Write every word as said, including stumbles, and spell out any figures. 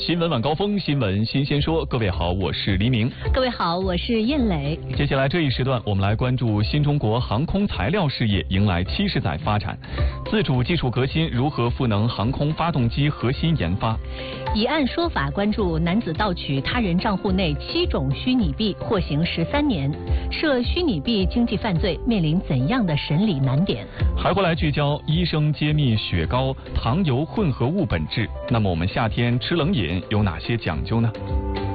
新闻晚高峰，新闻新鲜说。各位好，我是黎明。 各位好，我是燕磊。 接下来这一时段，我们来关注新中国航空材料事业迎来七十载发展，自主技术革新如何赋能航空发动机核心研发？ 以案说法关注男子盗取他人账户内七种虚拟币，获刑十三年，涉虚拟币经济犯罪面临怎样的审理难点？ 还会来聚焦医生揭秘雪糕、糖油混合物本质。那么我们夏天吃冷饮有哪些讲究呢？